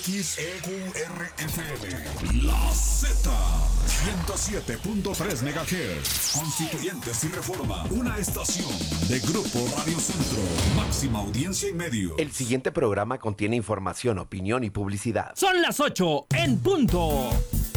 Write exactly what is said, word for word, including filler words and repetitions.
X E Q R F M. La Z. ciento siete punto tres megahertz. Constituyentes y Reforma. Una estación de Grupo Radio Centro. Máxima audiencia y medio. El siguiente programa contiene información, opinión y publicidad. Son las ocho en punto.